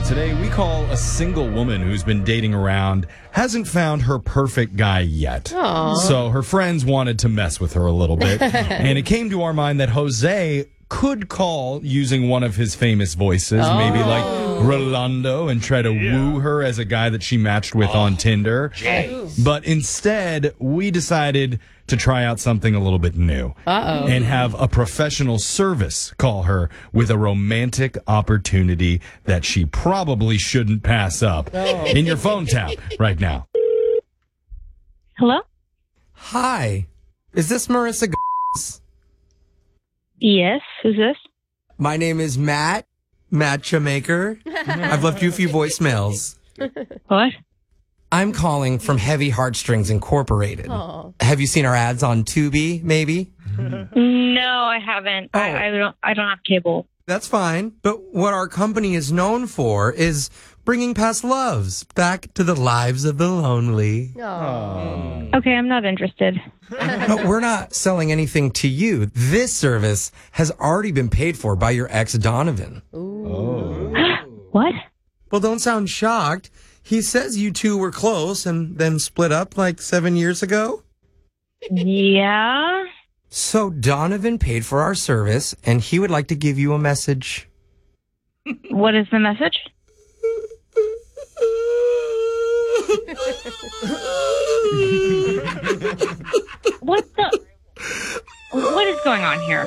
Today, we call a single woman who's been dating around, hasn't found her perfect guy yet. Aww. So her friends wanted to mess with her a little bit. And it came to our mind that Jose could call using one of his famous voices, maybe like Rolando, and try to woo her as a guy that she matched with on Tinder. But instead, we decided to try out something a little bit new and have a professional service call her with a romantic opportunity that she probably shouldn't pass up. In your phone tap right now. Hello? Hi. Is this Marissa? Yes, who's this? My name is Matt Chamaker. I've left you a few voicemails. What? I'm calling from Heavy Heartstrings Incorporated. Have you seen our ads on Tubi, maybe? No, I haven't. Oh. I don't have cable. That's fine. But what our company is known for is bringing past loves back to the lives of the lonely. Okay, I'm not interested. No, we're not selling anything to you. This service has already been paid for by your ex, Donovan. What? Well, don't sound shocked. He says you two were close and then split up like 7 years ago. Yeah? So Donovan paid for our service, and he would like to give you a message. What is the message? What is going on here?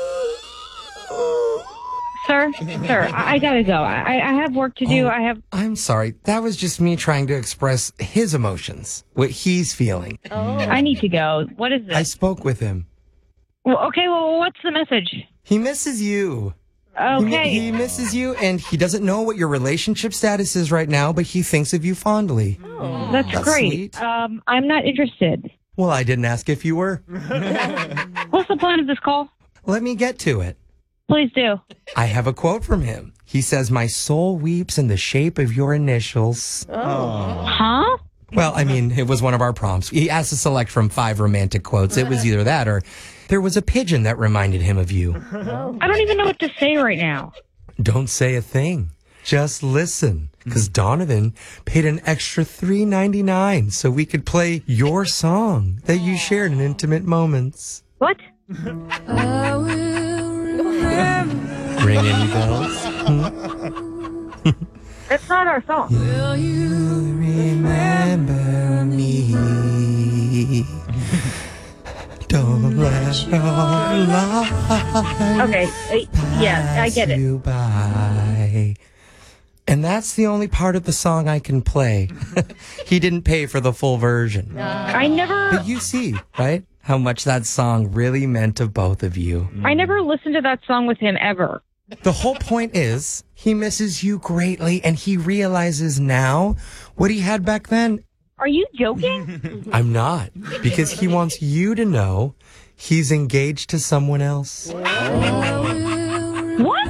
Sir, I gotta go. I have work to do. I'm sorry. That was just me trying to express his emotions, what he's feeling. I need to go. What is this? I spoke with him. Well, what's the message? He misses you. Okay. He misses you, and he doesn't know what your relationship status is right now, but he thinks of you fondly. That's great. Sweet. I'm not interested. Well, I didn't ask if you were. What's the point of this call? Let me get to it. Please do. I have a quote from him. He says, "My soul weeps in the shape of your initials." Huh? Well, I mean, it was one of our prompts. He asked to select from 5 romantic quotes. It was either that or there was a pigeon that reminded him of you. I don't even know what to say right now. Don't say a thing. Just listen. Because Donovan paid an extra $3.99 so we could play your song that you shared in intimate moments. What? Ring any bells? It's not our song. Will you remember me? Don't let your life Okay, yeah, I get it. you by. And that's the only part of the song I can play. He didn't pay for the full version. But you see, right? How much that song really meant to both of you. I never listened to that song with him ever. The whole point is he misses you greatly, and he realizes now what he had back then. Are you joking? I'm not, because he wants you to know he's engaged to someone else. What?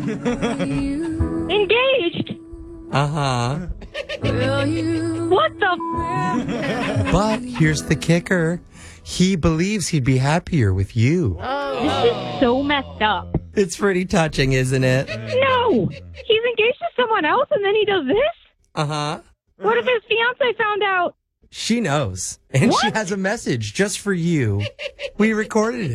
Engaged? Uh-huh. What the But here's the kicker. He believes he'd be happier with you. This is so messed up. It's pretty touching, isn't it? No! He's engaged to someone else and then he does this? Uh-huh. What if his fiance found out? She knows. And she What? has a message just for you. We recorded it.